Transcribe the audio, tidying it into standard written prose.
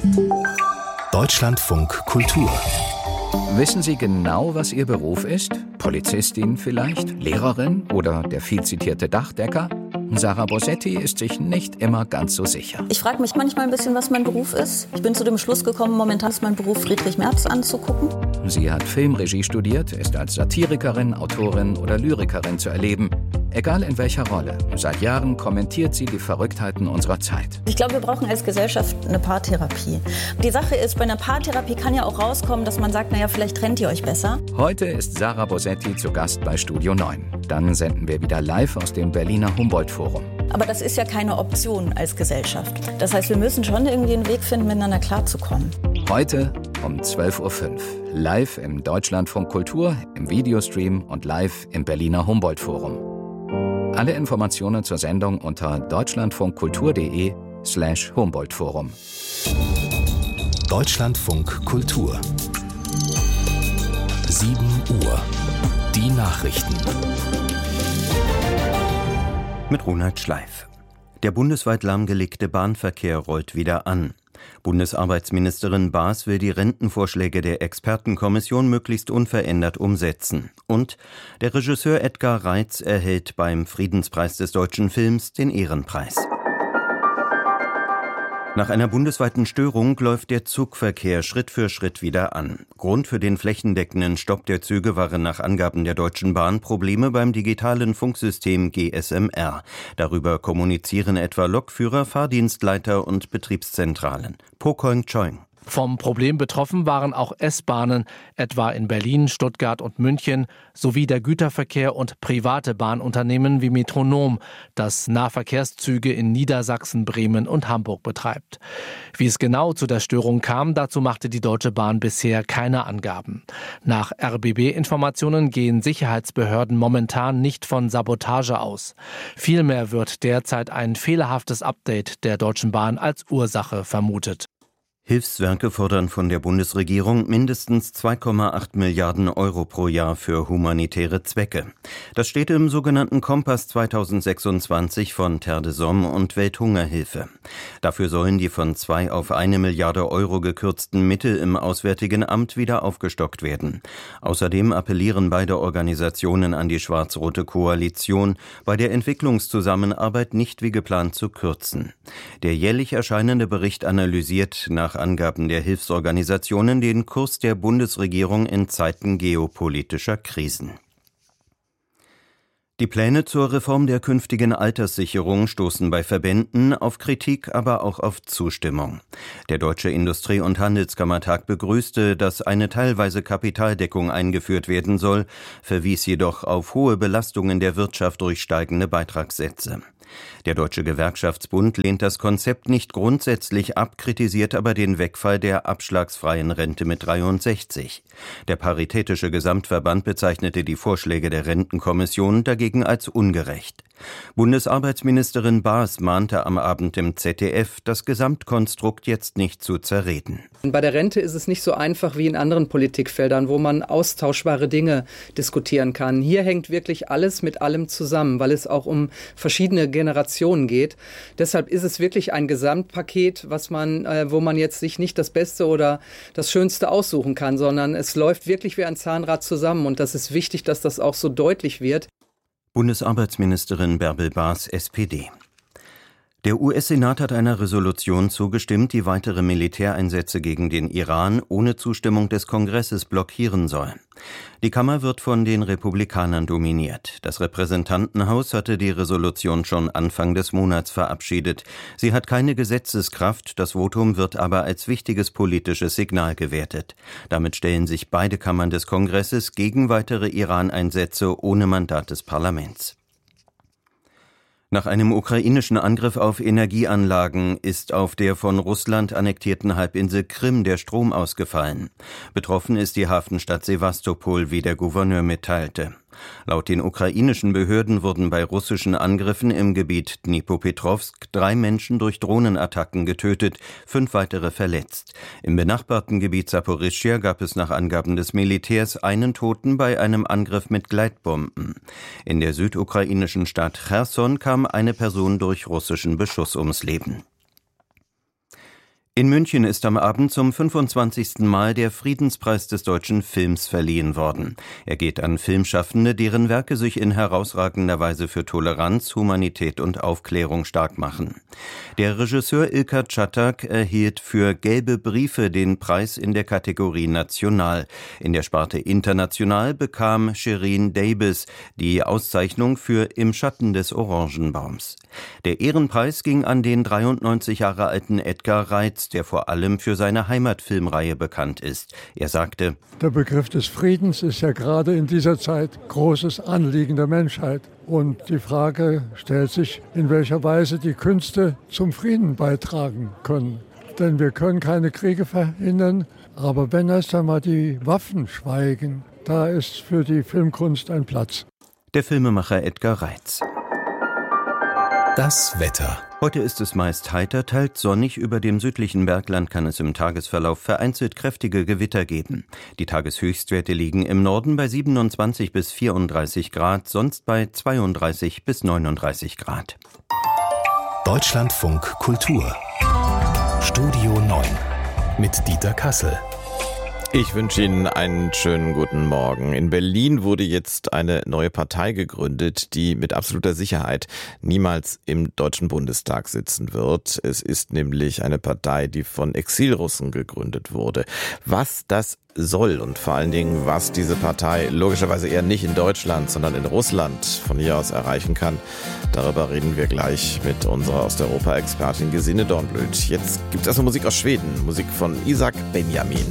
Deutschlandfunk Kultur. Wissen Sie genau, was Ihr Beruf ist? Polizistin vielleicht? Lehrerin? Oder der viel zitierte Dachdecker? Sarah Bosetti ist sich nicht immer ganz so sicher. Ich frage mich manchmal ein bisschen, was mein Beruf ist. Ich bin zu dem Schluss gekommen, momentan ist mein Beruf, Friedrich Merz anzugucken. Sie hat Filmregie studiert, ist als Satirikerin, Autorin oder Lyrikerin zu erleben. Egal in welcher Rolle, seit Jahren kommentiert sie die Verrücktheiten unserer Zeit. Ich glaube, wir brauchen als Gesellschaft eine Paartherapie. Die Sache ist, bei einer Paartherapie kann ja auch rauskommen, dass man sagt, naja, vielleicht trennt ihr euch besser. Heute ist Sarah Bosetti zu Gast bei Studio 9. Dann senden wir wieder live aus dem Berliner Humboldt-Forum. Aber das ist ja keine Option als Gesellschaft. Das heißt, wir müssen schon irgendwie einen Weg finden, miteinander klarzukommen. Heute um 12.05 Uhr. Live im Deutschlandfunk Kultur, im Videostream und live im Berliner Humboldt-Forum. Alle Informationen zur Sendung unter deutschlandfunkkultur.de/Humboldt-Forum. Deutschlandfunk Kultur. 7 Uhr. Die Nachrichten. Mit Ronald Schleif. Der bundesweit lahmgelegte Bahnverkehr rollt wieder an. Bundesarbeitsministerin Baas will die Rentenvorschläge der Expertenkommission möglichst unverändert umsetzen. Und der Regisseur Edgar Reitz erhält beim Friedenspreis des deutschen Films den Ehrenpreis. Nach einer bundesweiten Störung läuft der Zugverkehr Schritt für Schritt wieder an. Grund für den flächendeckenden Stopp der Züge waren nach Angaben der Deutschen Bahn Probleme beim digitalen Funksystem GSMR. Darüber kommunizieren etwa Lokführer, Fahrdienstleiter und Betriebszentralen. Po Koing Choing. Vom Problem betroffen waren auch S-Bahnen, etwa in Berlin, Stuttgart und München, sowie der Güterverkehr und private Bahnunternehmen wie Metronom, das Nahverkehrszüge in Niedersachsen, Bremen und Hamburg betreibt. Wie es genau zu der Störung kam, dazu machte die Deutsche Bahn bisher keine Angaben. Nach RBB-Informationen gehen Sicherheitsbehörden momentan nicht von Sabotage aus. Vielmehr wird derzeit ein fehlerhaftes Update der Deutschen Bahn als Ursache vermutet. Hilfswerke fordern von der Bundesregierung mindestens 2,8 Milliarden Euro pro Jahr für humanitäre Zwecke. Das steht im sogenannten Kompass 2026 von Terre des Hommes und Welthungerhilfe. Dafür sollen die von 2 auf 1 Milliarde Euro gekürzten Mittel im Auswärtigen Amt wieder aufgestockt werden. Außerdem appellieren beide Organisationen an die schwarz-rote Koalition, bei der Entwicklungszusammenarbeit nicht wie geplant zu kürzen. Der jährlich erscheinende Bericht analysiert nach Angaben der Hilfsorganisationen den Kurs der Bundesregierung in Zeiten geopolitischer Krisen. Die Pläne zur Reform der künftigen Alterssicherung stoßen bei Verbänden auf Kritik, aber auch auf Zustimmung. Der Deutsche Industrie- und Handelskammertag begrüßte, dass eine teilweise Kapitaldeckung eingeführt werden soll, verwies jedoch auf hohe Belastungen der Wirtschaft durch steigende Beitragssätze. Der Deutsche Gewerkschaftsbund lehnt das Konzept nicht grundsätzlich ab, kritisiert aber den Wegfall der abschlagsfreien Rente mit 63. Der Paritätische Gesamtverband bezeichnete die Vorschläge der Rentenkommission dagegen als ungerecht. Bundesarbeitsministerin Baas mahnte am Abend im ZDF, das Gesamtkonstrukt jetzt nicht zu zerreden. Bei der Rente ist es nicht so einfach wie in anderen Politikfeldern, wo man austauschbare Dinge diskutieren kann. Hier hängt wirklich alles mit allem zusammen, weil es auch um verschiedene Generationen geht. Deshalb ist es wirklich ein Gesamtpaket, wo man jetzt sich nicht das Beste oder das Schönste aussuchen kann, sondern es läuft wirklich wie ein Zahnrad zusammen. Und das ist wichtig, dass das auch so deutlich wird. Bundesarbeitsministerin Bärbel Baas, SPD. Der US-Senat hat einer Resolution zugestimmt, die weitere Militäreinsätze gegen den Iran ohne Zustimmung des Kongresses blockieren soll. Die Kammer wird von den Republikanern dominiert. Das Repräsentantenhaus hatte die Resolution schon Anfang des Monats verabschiedet. Sie hat keine Gesetzeskraft, das Votum wird aber als wichtiges politisches Signal gewertet. Damit stellen sich beide Kammern des Kongresses gegen weitere Iran-Einsätze ohne Mandat des Parlaments. Nach einem ukrainischen Angriff auf Energieanlagen ist auf der von Russland annektierten Halbinsel Krim der Strom ausgefallen. Betroffen ist die Hafenstadt Sewastopol, wie der Gouverneur mitteilte. Laut den ukrainischen Behörden wurden bei russischen Angriffen im Gebiet Dnipropetrovsk 3 Menschen durch Drohnenattacken getötet, 5 weitere verletzt. Im benachbarten Gebiet Saporischschja gab es nach Angaben des Militärs einen Toten bei einem Angriff mit Gleitbomben. In der südukrainischen Stadt Cherson kam eine Person durch russischen Beschuss ums Leben. In München ist am Abend zum 25. Mal der Friedenspreis des deutschen Films verliehen worden. Er geht an Filmschaffende, deren Werke sich in herausragender Weise für Toleranz, Humanität und Aufklärung stark machen. Der Regisseur Ilker Çatak erhielt für Gelbe Briefe den Preis in der Kategorie National. In der Sparte International bekam Shirin Davis die Auszeichnung für Im Schatten des Orangenbaums. Der Ehrenpreis ging an den 93 Jahre alten Edgar Reitz, der vor allem für seine Heimatfilmreihe bekannt ist. Er sagte: Der Begriff des Friedens ist ja gerade in dieser Zeit großes Anliegen der Menschheit. Und die Frage stellt sich, in welcher Weise die Künste zum Frieden beitragen können. Denn wir können keine Kriege verhindern, aber wenn erst einmal die Waffen schweigen, da ist für die Filmkunst ein Platz. Der Filmemacher Edgar Reitz. Das Wetter. Heute ist es meist heiter, teils sonnig. Über dem südlichen Bergland kann es im Tagesverlauf vereinzelt kräftige Gewitter geben. Die Tageshöchstwerte liegen im Norden bei 27 bis 34 Grad, sonst bei 32 bis 39 Grad. Deutschlandfunk Kultur. Studio 9 mit Dieter Kassel. Ich wünsche Ihnen einen schönen guten Morgen. In Berlin wurde jetzt eine neue Partei gegründet, die mit absoluter Sicherheit niemals im Deutschen Bundestag sitzen wird. Es ist nämlich eine Partei, die von Exilrussen gegründet wurde. Was das soll und vor allen Dingen, was diese Partei logischerweise eher nicht in Deutschland, sondern in Russland von hier aus erreichen kann, darüber reden wir gleich mit unserer Osteuropa-Expertin Gesine Dornblüt. Jetzt gibt es erstmal Musik aus Schweden, Musik von Isak Benjamin.